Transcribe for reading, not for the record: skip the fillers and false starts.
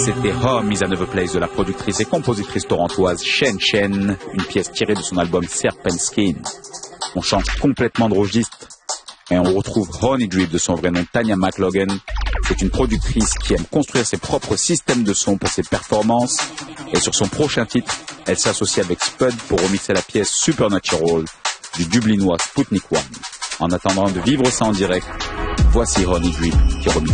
C'était Home is Another Place de la productrice et compositrice torontoise Shen Chen, une pièce tirée de son album Serpent Skin. On change complètement de registre et on retrouve Honey Drip de son vrai nom Tanya McLogan. C'est une productrice qui aime construire ses propres systèmes de son pour ses performances et sur son prochain titre, elle s'associe avec Spud pour remixer la pièce Supernatural du Dublinois Sputnik One. En attendant de vivre ça en direct, voici Honey Drip qui remixe